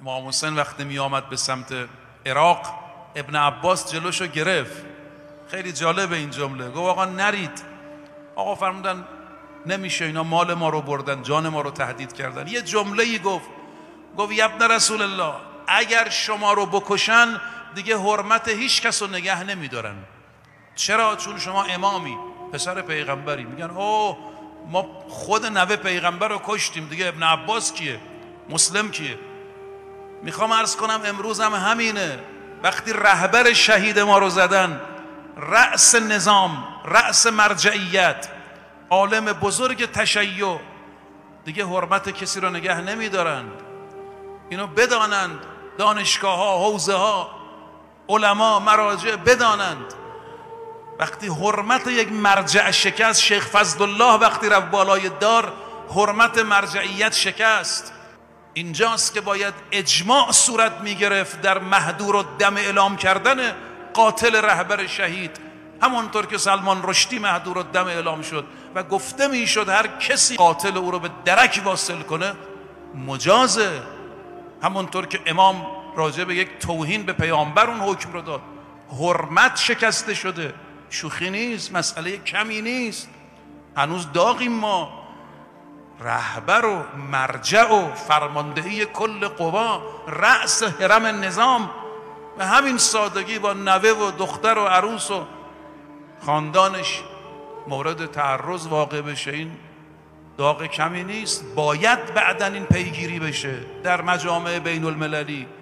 امام حسین وقتی می آمد به سمت عراق، ابن عباس جلوشو گرفت. خیلی جالبه این جمله. گفت آقا نرید. آقا فرمودن نمیشه، اینا مال ما رو بردن، جان ما رو تهدید کردن. یه جمله‌ای گفت یا ابن رسول الله، اگر شما رو بکشن دیگه حرمت هیچ کس رو نگه نمیدارن. چرا؟ چون شما امامی، پسر پیغمبری. میگن اوه ما خود نوه پیغمبر رو کشتیم، دیگه ابن عباس کیه؟ مسلم کیه؟ میخوام عرض کنم امروز هم همینه. وقتی رهبر شهید ما رو زدن، رأس نظام، رأس مرجعیت، عالم بزرگ تشیع، دیگه حرمت کسی رو نگه نمیدارند. اینو بدانند دانشگاه ها، حوزه ها، علما، مراجع بدانند. وقتی حرمت یک مرجع شکست، شیخ فضلالله وقتی رفت بالای دار، حرمت مرجعیت شکست. اینجاست که باید اجماع صورت می گرفت در محدور و دم اعلام کردن قاتل رهبر شهید، همانطور که سلمان رشدی محدور و دم اعلام شد و گفته می شد هر کسی قاتل او رو به درک واصل کنه مجازه. همانطور که امام راجع به یک توهین به پیامبر اون حکم رو داد. حرمت شکسته شده، شوخی نیست، مسئله کمی نیست. هنوز داغیم ما. رهبر و مرجع و فرماندهی کل قوا، رأس حرم نظام، و همین سادگی با نوه و دختر و عروس و خاندانش مورد تعرض واقع بشه، این داغ کمی نیست. باید بعدن این پیگیری بشه در مجامع بین المللی.